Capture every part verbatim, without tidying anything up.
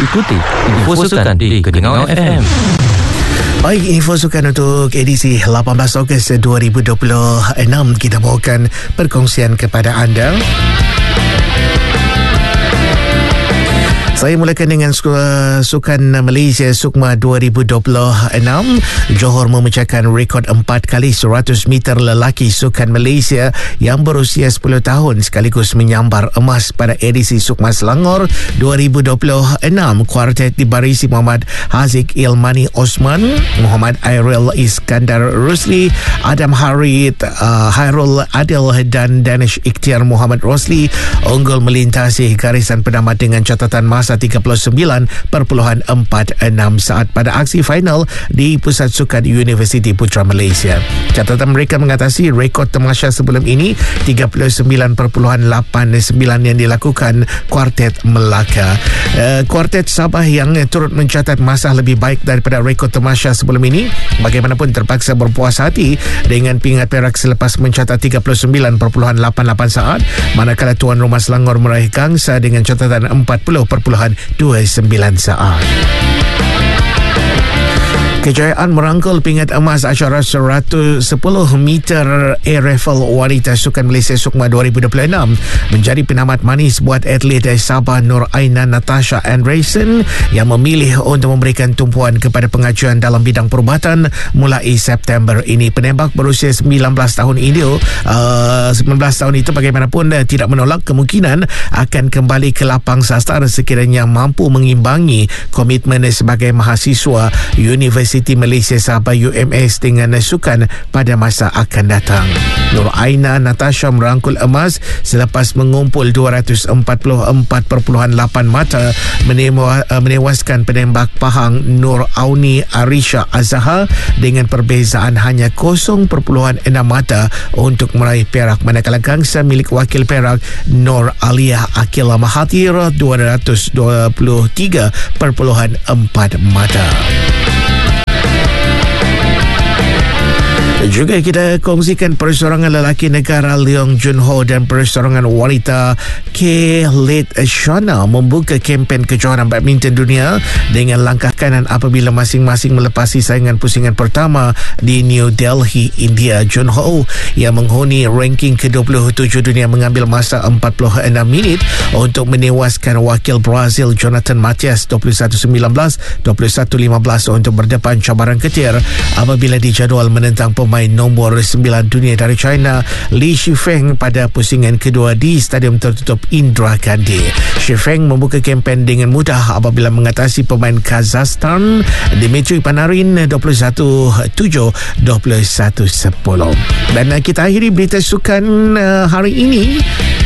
Ikuti Info Sukan di Keningau F M. Baik, info sukan untuk edisi lapan belas Ogos dua ribu dua puluh enam kita bawakan perkongsian kepada anda. Saya mulakan dengan Sukan Malaysia Sukma dua ribu dua puluh enam. Johor memecahkan rekod empat kali seratus meter lelaki Sukan Malaysia yang berusia sepuluh tahun sekaligus menyambar emas pada edisi Sukma Selangor dua ribu dua puluh enam. Kuartet dibarisi Muhammad Haziq Ilmani Osman, Muhammad Airil Iskandar Rusli, Adam Harit, uh, Hairul Adil dan Danish Ikhtiar Muhammad Rosli unggul melintasi garisan penamat dengan catatan masa tiga puluh sembilan perpuluhan empat enam saat pada aksi final di Pusat Sukan Universiti Putra Malaysia. Catatan mereka mengatasi rekod tamasya sebelum ini tiga puluh sembilan perpuluhan lapan sembilan yang dilakukan kuartet Melaka. Uh, kuartet Sabah yang turut mencatat masa lebih baik daripada rekod tamasya sebelum ini bagaimanapun terpaksa berpuas hati dengan pingat perak selepas mencatat tiga puluh sembilan perpuluhan lapan lapan saat, manakala tuan rumah Selangor meraih gangsa dengan catatan empat puluh perpuluhan dua sembilan saat. Kejayaan merangkul pingat emas acara seratus sepuluh meter air rifle wanita Sukan Malaysia Sukma dua ribu dua puluh enam menjadi penamat manis buat atlet dari Sabah Nur Aina Natasha Andresen yang memilih untuk memberikan tumpuan kepada pengajuan dalam bidang perubatan mulai September ini. Penembak berusia sembilan belas tahun ini uh, sembilan belas tahun itu bagaimanapun uh, tidak menolak kemungkinan akan kembali ke lapang sastar sekiranya mampu mengimbangi komitmen sebagai mahasiswa Universiti Siti Malaysia Sabah U M S dengan sukan pada masa akan datang. Nur Aina Natasha merangkul emas selepas mengumpul dua ratus empat puluh empat perpuluhan lapan mata menewaskan penembak Pahang Nur Auni Arisha Azhar dengan perbezaan hanya kosong perpuluhan enam mata untuk meraih perak, manakala gangsa milik wakil perak Nur Aliyah Akila Mahathir dua ratus dua puluh tiga perpuluhan empat mata. Juga kita kongsikan perseorangan lelaki negara Leong Jun Ho dan perseorangan wanita Khalid Shana membuka kempen kejohanan badminton dunia dengan langkah kanan apabila masing-masing melepasi saingan pusingan pertama di New Delhi, India. Jun Ho yang menghuni ranking ke dua puluh tujuh dunia mengambil masa empat puluh enam minit untuk menewaskan wakil Brazil Jonathan Matias dua puluh satu sembilan belas, dua puluh satu lima belas untuk berdepan cabaran ketir apabila dijadual menentang pemain nombor sembilan dunia dari China Li Shifeng pada pusingan kedua di Stadium Tertutup Indira Gandhi. Shifeng membuka kempen dengan mudah apabila mengatasi pemain Kazakhstan Dmitry Panarin dua puluh satu tujuh, dua puluh satu sepuluh. Dan kita akhiri berita sukan uh, hari ini.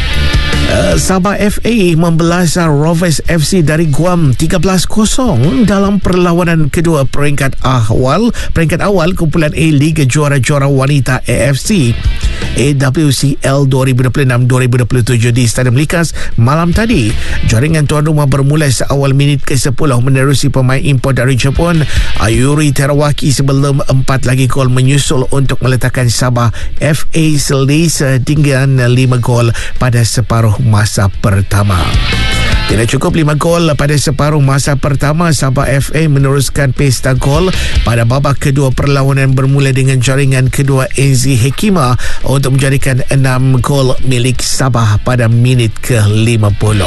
Uh, Sabah F A membelas Rovers F C dari Guam tiga belas kosong dalam perlawanan kedua peringkat awal peringkat awal kumpulan A Liga Juara-Juara Wanita A F C A W C L dua ribu dua puluh enam dua ribu dua puluh tujuh di Stadium Likas malam tadi. Jaringan tuan rumah bermula seawal minit ke sepuluh menerusi pemain import dari Jepun Ayuri Terawaki sebelum empat lagi gol menyusul untuk meletakkan Sabah F A selesa dengan lima gol pada separuh masa pertama. Tidak cukup lima gol pada separuh masa pertama, Sabah F A meneruskan pesta gol pada babak kedua perlawanan bermula dengan jaringan kedua Enzi Hekima untuk menjadikan enam gol milik Sabah pada minit ke lima puluh.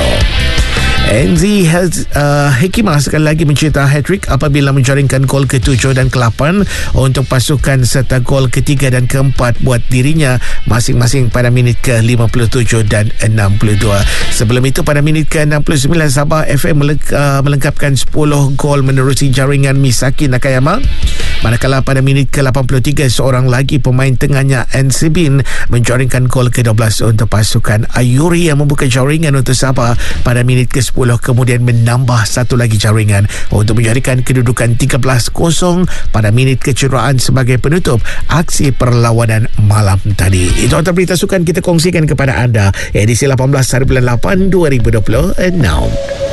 Enzi uh, Hekimah sekali lagi mencetak hat-trick apabila menjaringkan gol ketujuh dan kelapan untuk pasukan serta gol ketiga dan keempat buat dirinya masing-masing pada minit ke lima puluh tujuh dan enam puluh dua. Sebelum itu pada minit ke enam puluh sembilan Sabah F A melengkapkan sepuluh gol menerusi jaringan Misaki Nakayama, manakala pada minit ke lapan puluh tiga seorang lagi pemain tengahnya Ansibin menjaringkan gol ke dua belas untuk pasukan Ayuri yang membuka jaringan untuk Sabah pada minit ke sepuluh, kemudian menambah satu lagi jaringan untuk menjadikan kedudukan tiga belas kosong pada minit kecederaan sebagai penutup aksi perlawanan malam tadi. Itu antara berita sukan kita kongsikan kepada anda edisi lapan belas hari bulan lapan dua ribu dua puluh enam.